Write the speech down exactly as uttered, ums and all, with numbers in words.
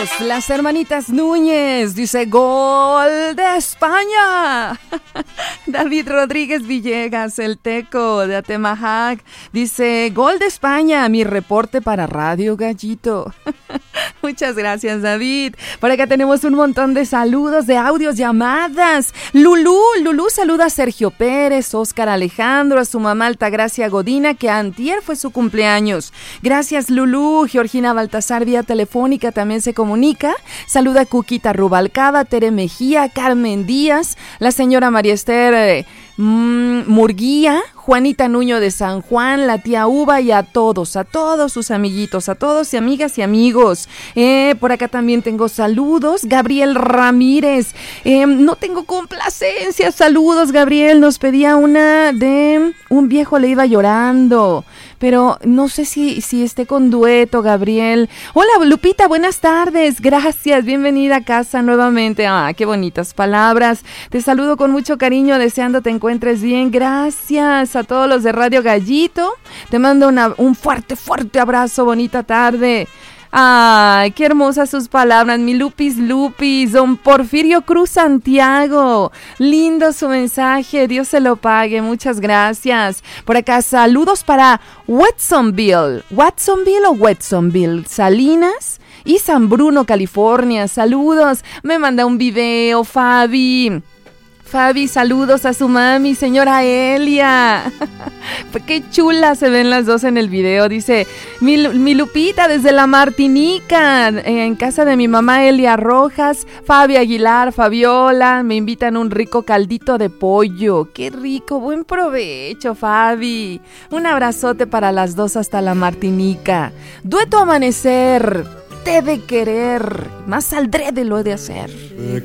Las hermanitas Núñez, dice gol de España. David Rodríguez Villegas, el Teco de Atemajac, dice gol de España, mi reporte para Radio Gallito. Muchas gracias, David. Por acá tenemos un montón de saludos, de audios, llamadas. Lulú, Lulú saluda a Sergio Pérez, Óscar Alejandro, a su mamá Altagracia Godina, que antier fue su cumpleaños. Gracias, Lulú. Georgina Baltasar, vía telefónica, también se comunica. Saluda a Cuquita Rubalcaba, Tere Mejía, Carmen Díaz, la señora María Esther eh, mm, Murguía, Juanita Nuño de San Juan, la tía Uva y a todos, a todos sus amiguitos, a todos y amigas y amigos. Eh, por acá también tengo saludos. Gabriel Ramírez, eh, no tengo complacencia. Saludos, Gabriel. Nos pedía una de un viejo le iba llorando, pero no sé si, si esté con dueto, Gabriel. Hola, Lupita, buenas tardes. Gracias, bienvenida a casa nuevamente. Ah, qué bonitas palabras. Te saludo con mucho cariño, deseando te encuentres bien. Gracias a todos los de Radio Gallito. Te mando una, un fuerte, fuerte abrazo. Bonita tarde. Ay, qué hermosas sus palabras, mi Lupis Lupis, don Porfirio Cruz Santiago, lindo su mensaje, Dios se lo pague, muchas gracias. Por acá, saludos para Watsonville, Watsonville o Watsonville, Salinas y San Bruno, California, saludos, me manda un video, Fabi. Fabi, saludos a su mami, señora Elia. Qué chula se ven las dos en el video. Dice, mi, mi Lupita desde la Martinica, en casa de mi mamá Elia Rojas. Fabi Aguilar, Fabiola, me invitan un rico caldito de pollo. Qué rico, buen provecho, Fabi. Un abrazote para las dos hasta la Martinica. Dueto Amanecer, te de querer, más saldré de lo he de hacer.